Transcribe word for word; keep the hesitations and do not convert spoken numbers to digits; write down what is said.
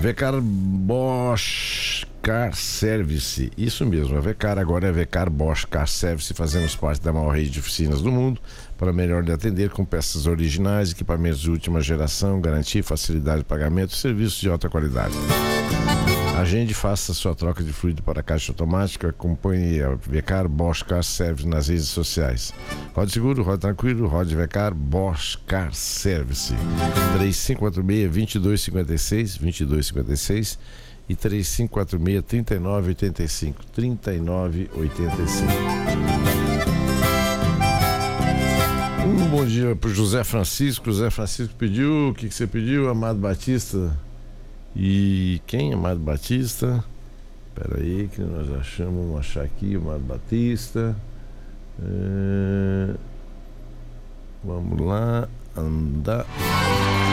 Vecar Bosch Car Service, isso mesmo, a Vecar agora é Vecar Bosch Car Service. Fazemos parte da maior rede de oficinas do mundo para melhor lhe atender, com peças originais, equipamentos de última geração, garantia, facilidade de pagamento, serviços de alta qualidade. Agende e faça sua troca de fluido para a caixa automática. Acompanhe a Vecar Bosch Car Service nas redes sociais. Rode seguro, rode tranquilo, rode Vecar Bosch Car Service. três cinco quatro seis, dois dois cinco seis, dois dois cinco seis e três cinco quatro seis, três nove oito cinco, três nove oito cinco. Um bom dia para o José Francisco. José Francisco pediu, o que, que você pediu, Amado Batista? E quem, Amado Batista? Espera aí que nós achamos, vamos achar aqui o Amado Batista. É... Vamos lá, andar.